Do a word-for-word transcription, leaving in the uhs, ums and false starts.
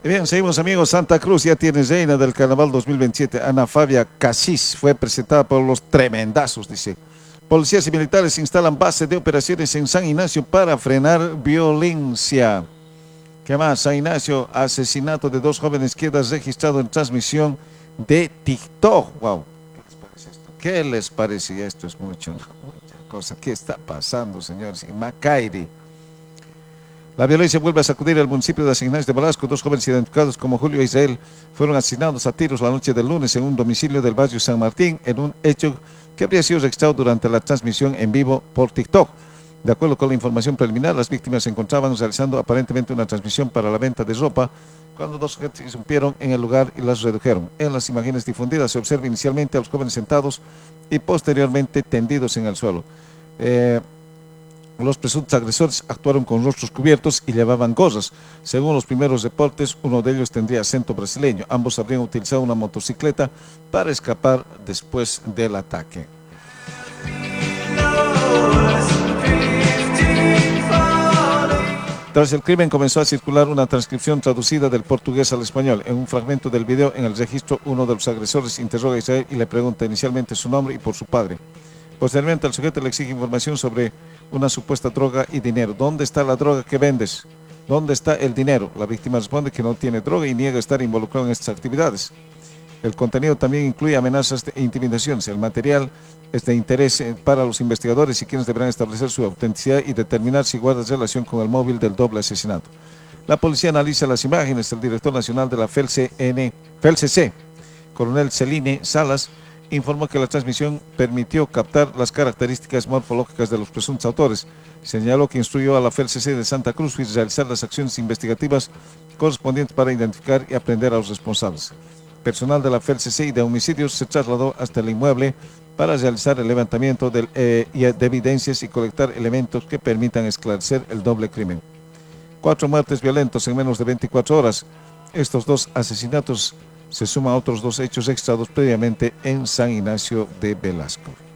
Y bien, seguimos amigos. Santa Cruz ya tiene reina del Carnaval dos mil veintisiete. Ana Fabia Casís fue presentada por los tremendazos, dice. Policías y militares instalan base de operaciones en San Ignacio para frenar violencia. ¿Qué más? San Ignacio, asesinato de dos jóvenes queda registrado en transmisión de TikTok. Wow. ¿Qué les parece esto? ¿Qué les parece? Esto es mucho, mucha cosa. ¿Qué está pasando, señores? En Macaire. La violencia vuelve a sacudir el municipio de San Ignacio de Velasco. Dos jóvenes identificados como Julio e Israel fueron asesinados a tiros la noche del lunes en un domicilio del barrio San Martín, en un hecho que habría sido registrado durante la transmisión en vivo por TikTok. De acuerdo con la información preliminar, las víctimas se encontraban realizando aparentemente una transmisión para la venta de ropa cuando dos sujetos irrumpieron en el lugar y las redujeron. En las imágenes difundidas se observa inicialmente a los jóvenes sentados y posteriormente tendidos en el suelo. Eh, Los presuntos agresores actuaron con rostros cubiertos y llevaban gorras. Según los primeros reportes, uno de ellos tendría acento brasileño. Ambos habrían utilizado una motocicleta para escapar después del ataque. Tras el crimen comenzó a circular una transcripción traducida del portugués al español. En un fragmento del video, en el registro, uno de los agresores interroga a Israel y le pregunta inicialmente su nombre y por su padre. Posteriormente, el sujeto le exige información sobre una supuesta droga y dinero. ¿Dónde está la droga que vendes? ¿Dónde está el dinero? La víctima responde que no tiene droga y niega estar involucrado en estas actividades. El contenido también incluye amenazas e intimidaciones. El material es de interés para los investigadores y quienes deberán establecer su autenticidad y determinar si guarda relación con el móvil del doble asesinato. La policía analiza las imágenes. El director nacional de la F E L C N, F E L C C, coronel Celine Salas, informó que la transmisión permitió captar las características morfológicas de los presuntos autores. Señaló que instruyó a la F E L C C de Santa Cruz y realizar las acciones investigativas correspondientes para identificar y aprender a los responsables. Personal de la F E L C C y de homicidios se trasladó hasta el inmueble para realizar el levantamiento de, eh, de evidencias y colectar elementos que permitan esclarecer el doble crimen. Cuatro muertes violentos en menos de veinticuatro horas. Estos dos asesinatos se suman a otros dos hechos registrados previamente en San Ignacio de Velasco.